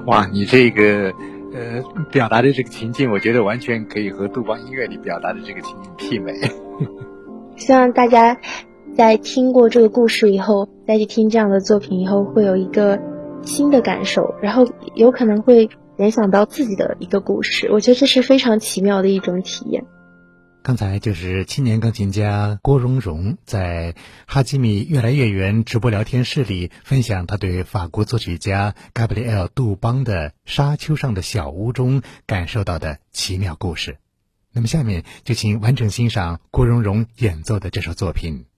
哇，你这个表达的这个情境，我觉得完全可以和杜邦音乐里表达的这个情境媲美。 希望大家在听过这个故事以后，再去听这样的作品以后，会有一个新的感受，然后有可能会联想到自己的一个故事。我觉得这是非常奇妙的一种体验。 刚才就是青年钢琴家郭荣荣在哈基米越来越远直播聊天室里分享他对法国作曲家加布里埃尔·杜邦的《沙丘上的小屋》中感受到的奇妙故事。那么下面就请完整欣赏郭荣荣演奏的这首作品。